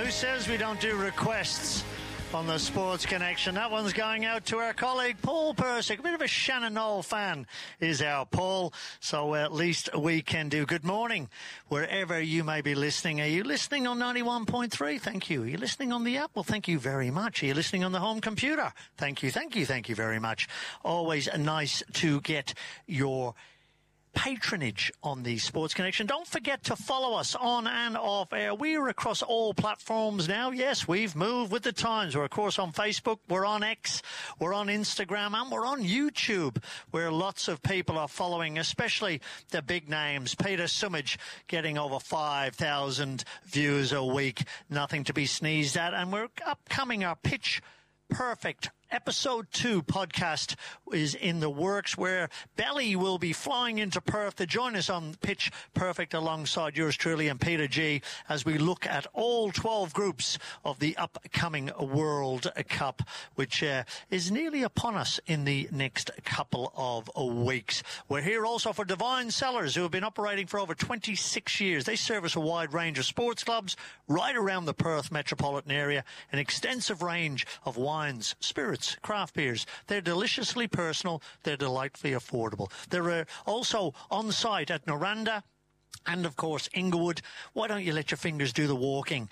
Who says we don't do requests on the Sports Connection? That one's going out to our colleague Paul Persick. A bit of a Shannon Knoll fan is our Paul, so at least we can do. Good morning, wherever you may be listening. Are you listening on 91.3? Thank you. Are you listening on the app? Well, thank you very much. Are you listening on the home computer? Thank you very much. Always nice to get your patronage on the Sports Connection. Don't forget to follow us on and off air. We are across all platforms now. Yes, we've moved with the times. We're, of course, on Facebook. We're on X. We're on Instagram. And we're on YouTube, where lots of people are following, especially the big names. Peter Sumich getting over 5,000 views a week. Nothing to be sneezed at. And we're upcoming our Pitch Perfect Episode 2 podcast is in the works, where Belly will be flying into Perth to join us on Pitch Perfect alongside yours truly and Peter G, as we look at all 12 groups of the upcoming World Cup, which is nearly upon us in the next couple of weeks. We're here also for Divine Cellars, who have been operating for over 26 years. They service a wide range of sports clubs right around the Perth metropolitan area, an extensive range of wines, spirits, craft beers. They're deliciously personal. They're delightfully affordable. They're also on site at Noranda and, of course, Inglewood. Why don't you let your fingers do the walking?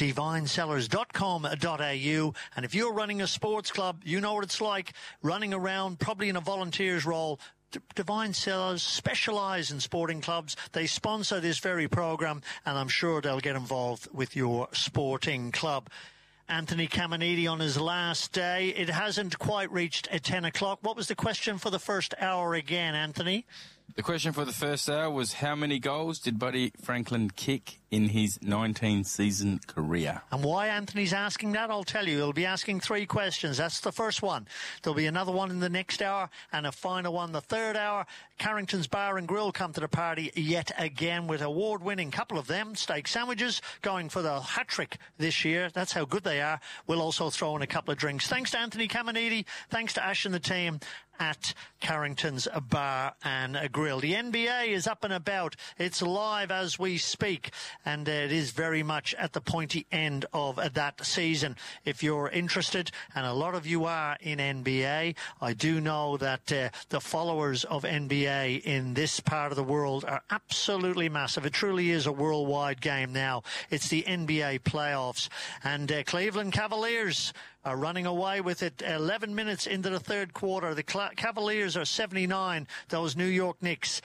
divinecellars.com.au. And if you're running a sports club, you know what it's like running around, probably in a volunteer's role. Divine Cellars specialise in sporting clubs. They sponsor this very program, and I'm sure they'll get involved with your sporting club. Anthony Caminiti on his last day. It hasn't quite reached 10 o'clock. What was the question for the first hour again, Anthony? The question for the first hour was, how many goals did Buddy Franklin kick in his 19-season career? And why Anthony's asking that, I'll tell you. He'll be asking 3 questions. That's the first one. There'll be another one in the next hour and a final one the third hour. Carrington's Bar and Grill come to the party yet again with award-winning, couple of them, steak sandwiches, going for the hat-trick this year. That's how good they are. We'll also throw in a couple of drinks. Thanks to Anthony Caminiti. Thanks to Ash and the team at Carrington's Bar and Grill. The NBA is up and about. It's live as we speak, and it is very much at the pointy end of that season. If you're interested, and a lot of you are in NBA, I do know that the followers of NBA in this part of the world are absolutely massive. It truly is a worldwide game now. It's the NBA playoffs, and Cleveland Cavaliers are running away with it 11 minutes into the third quarter. The Cavaliers are 79. Those New York Knicks,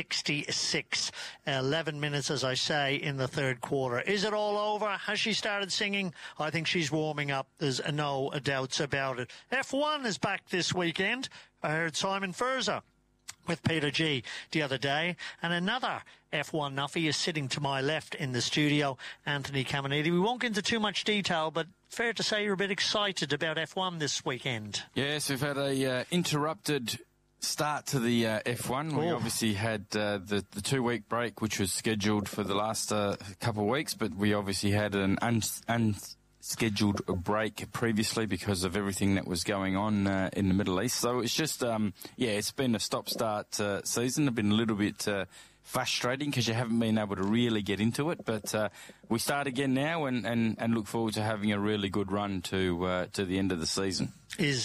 66. 11 minutes, as I say, in the third quarter. Is it all over? Has she started singing? I think she's warming up. There's no doubts about it. F1 is back this weekend. I heard Simon Furzer with Peter G the other day, and another F1 nuffy is sitting to my left in the studio, Anthony Caminiti. We won't get into too much detail, but fair to say you're a bit excited about F1 this weekend. Yes, we've had a interrupted start to the F1. We obviously had the 2-week break, which was scheduled for the last couple of weeks, but we obviously had an unscheduled break previously because of everything that was going on in the Middle East. So it's just, it's been a stop-start season. It's been a little bit frustrating because you haven't been able to really get into it. But we start again now and look forward to having a really good run to the end of the season.